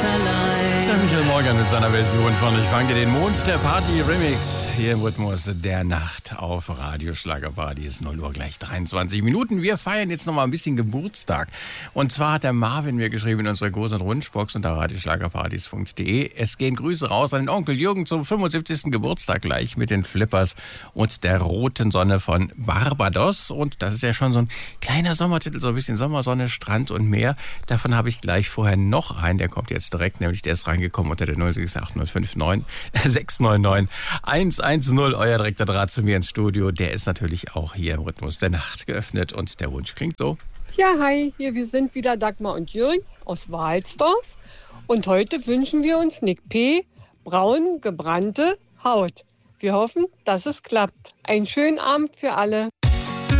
Der Michael Morgan mit seiner Version von Ich fange den Mond, der Party-Remix hier im Rhythmus der Nacht auf Radio Schlagerparty. Es ist 0 Uhr gleich 23 Minuten. Wir feiern jetzt noch mal ein bisschen Geburtstag. Und zwar hat der Marvin mir geschrieben in unserer großen Rundbox unter radioschlagerpartys.de. Es gehen Grüße raus an den Onkel Jürgen zum 75. Geburtstag gleich mit den Flippers und der roten Sonne von Barbados. Und das ist ja schon so ein kleiner Sommertitel, so ein bisschen Sommersonne, Strand und Meer. Davon habe ich gleich vorher noch einen, der kommt jetzt direkt, nämlich der ist reingekommen unter der 068059 699 110. Euer direkter Draht zu mir ins Studio, der ist natürlich auch hier im Rhythmus der Nacht geöffnet und der Wunsch klingt so. Ja, hi, hier wir sind wieder Dagmar und Jürgen aus Walsdorf und heute wünschen wir uns Nick P. braun gebrannte Haut. Wir hoffen, dass es klappt. Einen schönen Abend für alle.